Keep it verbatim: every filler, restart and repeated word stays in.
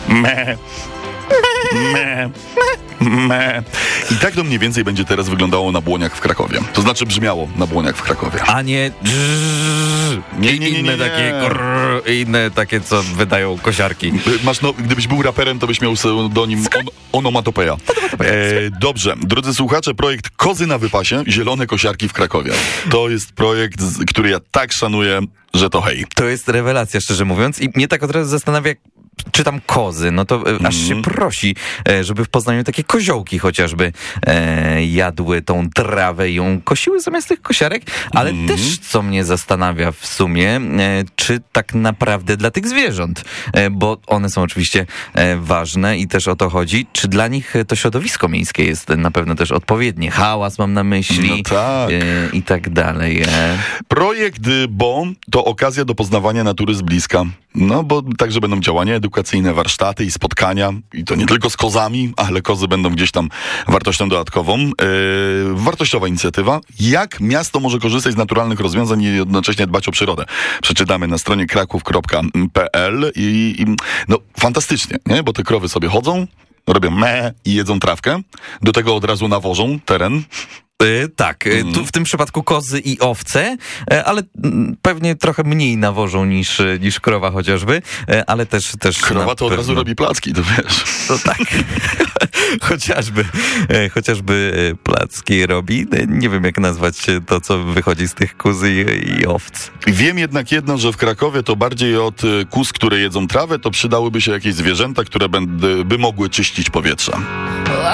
Me. Me. Me. I tak to mniej więcej będzie teraz wyglądało na błoniach w Krakowie. To znaczy brzmiało na błoniach w Krakowie. A nie... Nie, nie, nie, nie, inne nie. takie... Grrr, inne takie, co wydają kosiarki. Masz, no, gdybyś był raperem, to byś miał pseudonim on, onomatopeja. E, dobrze, drodzy słuchacze, projekt Kozy na wypasie, zielone kosiarki w Krakowie. To jest projekt, który ja tak szanuję, że to hej. To jest rewelacja, szczerze mówiąc. I mnie tak od razu zastanawia, czytam kozy, no to mm. aż się prosi, żeby w Poznaniu takie koziołki chociażby e, jadły tą trawę i ją kosiły zamiast tych kosiarek, ale mm. też, co mnie zastanawia w sumie, e, czy tak naprawdę dla tych zwierząt, e, bo one są oczywiście e, ważne i też o to chodzi, czy dla nich to środowisko miejskie jest na pewno też odpowiednie. Hałas mam na myśli no tak. e, i tak dalej. E. Projekt Bo to okazja do poznawania natury z bliska. No, bo także będą działania edukacyjne, warsztaty i spotkania. I to nie tylko z kozami, ale kozy będą gdzieś tam wartością dodatkową. Yy, wartościowa inicjatywa. Jak miasto może korzystać z naturalnych rozwiązań i jednocześnie dbać o przyrodę? Przeczytamy na stronie kraków kropka p l i, i no, fantastycznie, nie? Bo te krowy sobie chodzą, robią me i jedzą trawkę. Do tego od razu nawożą teren. Yy, tak, yy, tu w tym przypadku kozy i owce, yy, ale yy, pewnie trochę mniej nawożą niż, yy, niż krowa chociażby, yy, ale też... też krowa to od pewno... razu robi placki, to wiesz. To tak, chociażby, yy, chociażby yy, placki robi. Yy, nie wiem, jak nazwać to, co wychodzi z tych kóz i, i owc. Wiem jednak jedno, że w Krakowie to bardziej od y, kóz, które jedzą trawę, to przydałyby się jakieś zwierzęta, które by, by mogły czyścić powietrze.